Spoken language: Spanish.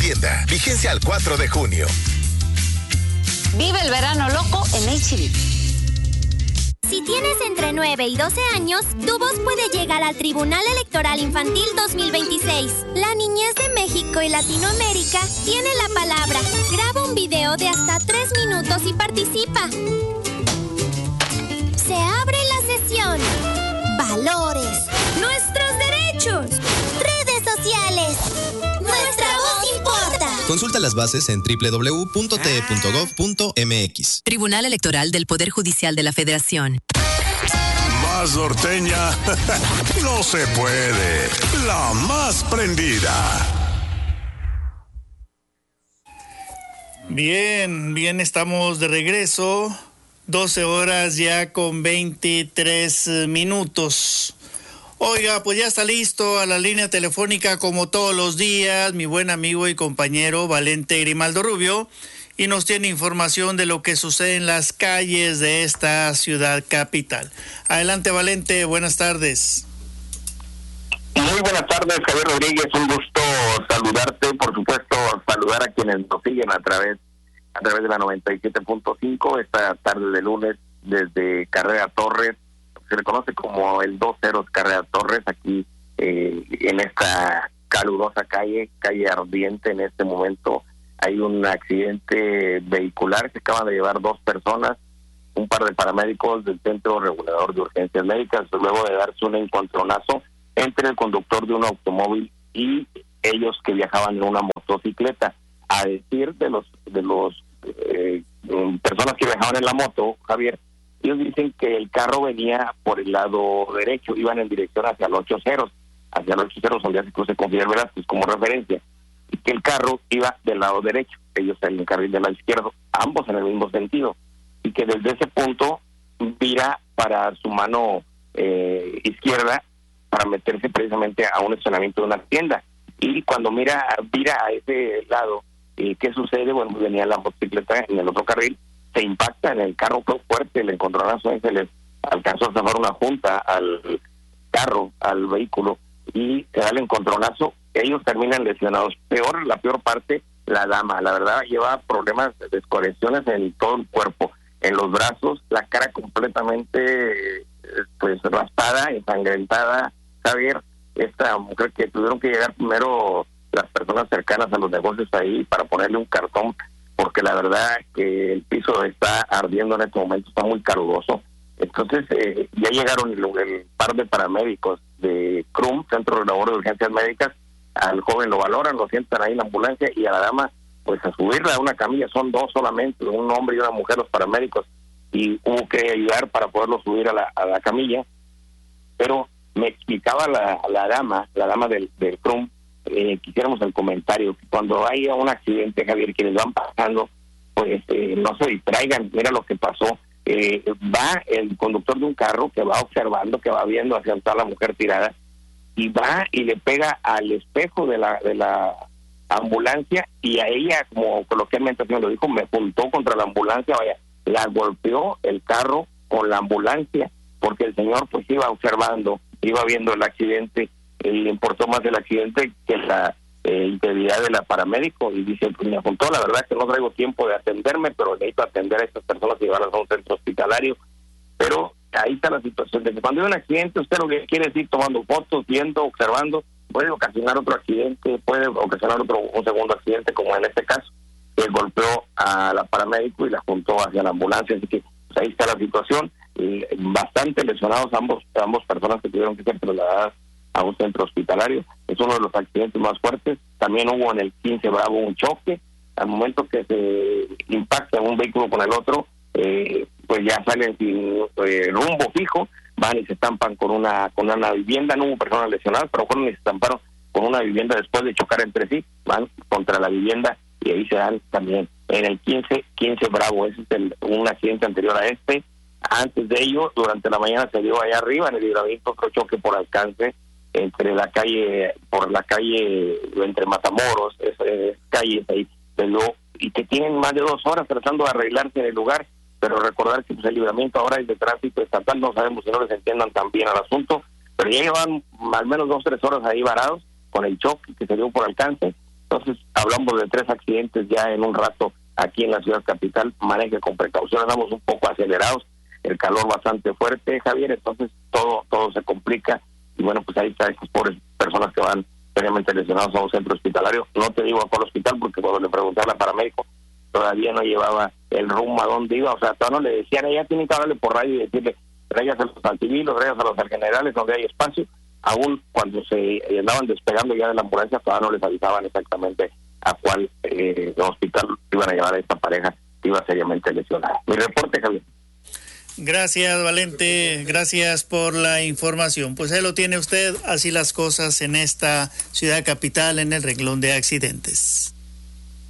tienda. Vigencia al 4 de junio. Vive el verano loco en H-E-B. Si tienes entre 9 y 12 años, tu voz puede llegar al Tribunal Electoral Infantil 2026. La niñez de México y Latinoamérica tiene la palabra. Graba un video de hasta 3 minutos y participa. Se abre la sesión. Valores. Nuestros derechos. Redes sociales. Nuestra voz importa. Consulta las bases en www.te.gov.mx. Tribunal Electoral del Poder Judicial de la Federación. Más norteña no se puede. La más prendida. Bien, estamos de regreso. 12 horas ya con 23 minutos. Oiga, pues ya está listo a la línea telefónica como todos los días mi buen amigo y compañero Valente Grimaldo Rubio, y nos tiene información de lo que sucede en las calles de esta ciudad capital. Adelante, Valente, buenas tardes. Muy buenas tardes, Javier Rodríguez, un gusto saludarte, por supuesto, saludar a quienes nos siguen a través de la 97.5 esta tarde de lunes desde Carrera Torres. Se le conoce como el 2-0 Carrera Torres, aquí en esta calurosa calle ardiente. En este momento hay un accidente vehicular, se acaban de llevar 2 personas, un par de paramédicos del Centro Regulador de Urgencias Médicas, luego de darse un encontronazo entre el conductor de un automóvil y ellos que viajaban en una motocicleta. A decir de los personas que viajaban en la moto, Javier, ellos dicen que el carro venía por el lado derecho, iban en dirección hacia el 8-0, donde se cruce con Fidel Velázquez como referencia, y que el carro iba del lado derecho, ellos en el carril del lado izquierdo, ambos en el mismo sentido, y que desde ese punto vira para su mano izquierda para meterse precisamente a un estacionamiento de una tienda, y cuando vira a ese lado, ¿qué sucede? Bueno, venía la motocicleta en el otro carril, se impacta en el carro, fue fuerte el encontronazo, se les alcanzó a zafar una junta al carro, al vehículo, y se da el encontronazo. Ellos terminan lesionados. La peor parte, la dama, la verdad, lleva problemas de descoloraciones en todo el cuerpo, en los brazos, la cara completamente pues raspada, ensangrentada. Javier, esta mujer que tuvieron que llegar primero las personas cercanas a los negocios ahí para ponerle un cartón, porque la verdad que el piso está ardiendo en este momento, está muy caluroso. Entonces ya llegaron el par de paramédicos de CRUM, Centro Regulador de Urgencias Médicas. Al joven lo valoran, lo sientan ahí en la ambulancia, y a la dama pues a subirla a una camilla, son 2 solamente, un hombre y una mujer los paramédicos, y hubo que ayudar para poderlo subir a la camilla. Pero me explicaba la dama del CRUM, quisiéramos el comentario, que cuando haya un accidente, Javier, quienes van pasando, pues no se distraigan. Mira lo que pasó, va el conductor de un carro que va observando, que va viendo hacia donde está la mujer tirada, y va y le pega al espejo de la ambulancia, y a ella, como coloquialmente lo dijo, me juntó contra la ambulancia, vaya, la golpeó el carro con la ambulancia, porque el señor pues iba observando, iba viendo el accidente. Le importó más el accidente que la integridad de la paramédico, y dice, pues me apuntó, la verdad que no traigo tiempo de atenderme, pero necesito atender a estas personas y llevarlas a un centro hospitalario. Pero ahí está la situación, de que cuando hay un accidente, usted lo que quiere es ir tomando fotos, viendo, observando, puede ocasionar otro accidente, puede ocasionar un segundo accidente, como en este caso, que golpeó a la paramédico y la juntó hacia la ambulancia. Así que pues ahí está la situación, bastante lesionados ambos personas que tuvieron que ser trasladadas a un centro hospitalario. Es uno de los accidentes más fuertes. También hubo en el 15 Bravo un choque. Al momento que se impacta un vehículo con el otro, pues ya salen sin rumbo fijo, van y se estampan con una vivienda. No hubo personas lesionadas, pero fueron y se estamparon con una vivienda después de chocar entre sí, van contra la vivienda, y ahí se dan también. En el 15 Bravo, ese es un accidente anterior a este. Antes de ello, durante la mañana se dio allá arriba en el libramiento otro choque por alcance entre entre Matamoros, esas calles ahí, y que tienen más de 2 horas tratando de arreglarse en el lugar. Pero recordar que pues, el libramiento ahora es de tránsito estatal, no sabemos si no les entiendan tan bien al asunto, pero ya llevan al menos 2 o 3 horas ahí varados con el choque que se dio por alcance, Entonces, hablamos de 3 accidentes ya en un rato aquí en la ciudad capital. Maneje con precaución, andamos un poco acelerados, el calor bastante fuerte, Javier, entonces todo se complica. Y bueno, pues ahí están estas pobres personas que van seriamente lesionados a un centro hospitalario. No te digo a cuál hospital, porque cuando le pregunté a la paramédico, todavía no llevaba el rumbo a dónde iba. O sea, todavía no le decían, ella tiene que hablarle por radio y decirle, traigas a los antivilos, traigas a los generales donde hay espacio. Aún cuando se andaban despegando ya de la ambulancia, todavía no les avisaban exactamente a cuál hospital iban a llevar a esta pareja que iba seriamente lesionada. Mi reporte, Javier. Gracias, Valente, gracias por la información. Pues ahí lo tiene usted, así las cosas en esta ciudad capital en el renglón de accidentes.